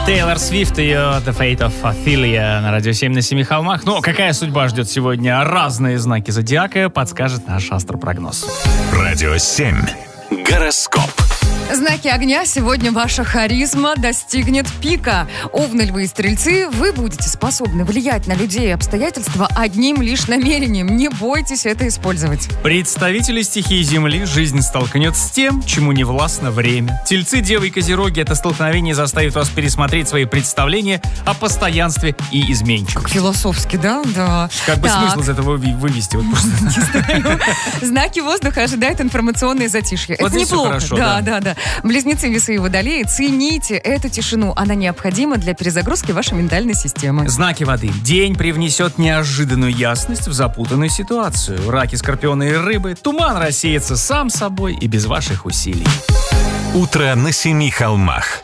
Тейлор Свифт, ее The Fate of Ophelia на радио 7 на 7 холмах. Ну, какая судьба ждет сегодня разные знаки зодиака, подскажет наш астропрогноз. Радио 7. Гороскоп. Знаки огня, сегодня ваша харизма достигнет пика. Овны, львы и стрельцы, вы будете способны влиять на людей и обстоятельства одним лишь намерением. Не бойтесь это использовать. Представители стихии Земли жизнь столкнет с тем, чему не властно время. Тельцы, девы и козероги, это столкновение заставит вас пересмотреть свои представления о постоянстве и изменчивости. Философски, да? Да. Как бы Так. смысл из этого вывести? Вот просто. Знаки воздуха ожидает информационное затишье. Вот Это здесь всё неплохо. хорошо, Да. Близнецы, весы и водолеи, цените эту тишину. Она необходима для перезагрузки вашей ментальной системы. Знаки воды. День привнесет неожиданную ясность в запутанную ситуацию. Раки, скорпионы и рыбы. Туман рассеется сам собой и без ваших усилий. Утро на 7 холмах.